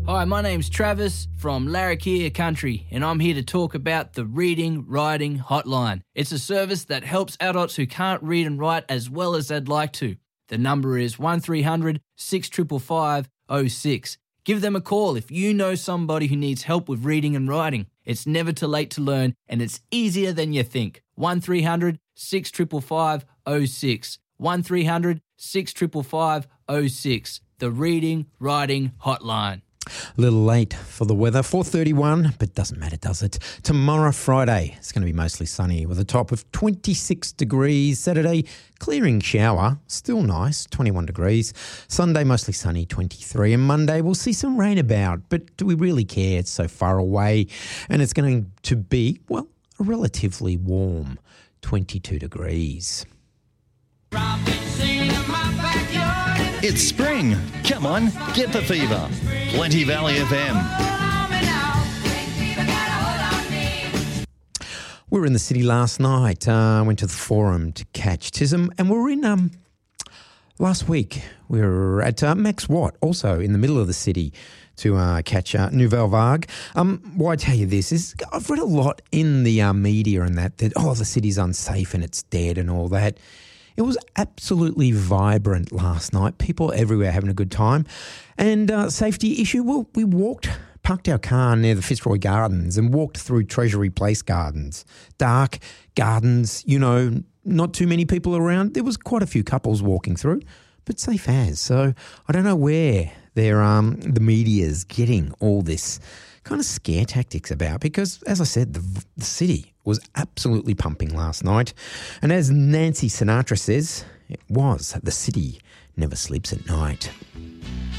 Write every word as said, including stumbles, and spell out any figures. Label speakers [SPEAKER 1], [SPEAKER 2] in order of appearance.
[SPEAKER 1] Hi, my name's Travis from Larrakia Country, and I'm here to talk about the Reading Writing Hotline. It's a service that helps adults who can't read and write as well as they'd like to. The number is one three hundred, six five five, oh six. Give them a call if you know somebody who needs help with reading and writing. It's never too late to learn, and it's easier than you think. one three hundred, six five five, oh six. one three hundred, six five five, oh six. The Reading Writing Hotline.
[SPEAKER 2] A little late for the weather, four thirty-one, but doesn't matter, does it? Tomorrow, Friday, it's going to be mostly sunny with a top of twenty-six degrees. Saturday, clearing shower, still nice, twenty-one degrees. Sunday, mostly sunny, twenty-three. And Monday, we'll see some rain about, but do we really care? It's so far away. And it's going to be, well, relatively warm, twenty-two degrees.
[SPEAKER 3] It's spring. Come on, get the fever. Plenty Valley F M.
[SPEAKER 2] We were in the city last night. I uh, went to the Forum to catch Tism, and we were in um last week. We were at uh, Max Watt, also in the middle of the city, to uh, catch uh, Nouvelle Vague. Um, why I tell you this is I've read a lot in the uh, media and that that oh the city's unsafe and it's dead and all that. It was absolutely vibrant last night. People everywhere having a good time. And uh, safety issue, well, we walked, parked our car near the Fitzroy Gardens and walked through Treasury Place Gardens. Dark gardens, you know, not too many people around. There was quite a few couples walking through, but safe as. So I don't know where they're, um, the media's getting all this kind of scare tactics about because, as I said, the, the city was absolutely pumping last night. And as Nancy Sinatra says, it was, the city never sleeps at night.